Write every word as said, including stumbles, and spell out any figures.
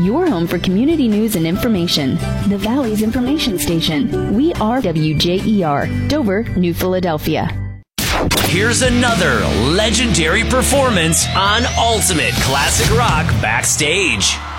your home for community news and information. The Valley's information station. We are W J E R, Dover, New Philadelphia. Here's another legendary performance on Ultimate Classic Rock Backstage.